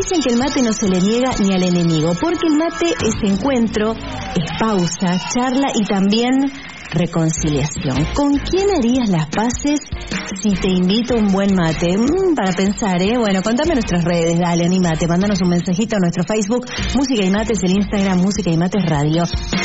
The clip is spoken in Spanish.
Dicen que el mate no se le niega ni al enemigo, porque el mate es encuentro, es pausa, charla y también reconciliación. ¿Con quién harías las paces si te invito a un buen mate? Para pensar, ¿eh? Bueno, contame en nuestras redes, dale, animate, mándanos un mensajito a nuestro Facebook, Música y Mates, el Instagram, Música y Mates Radio.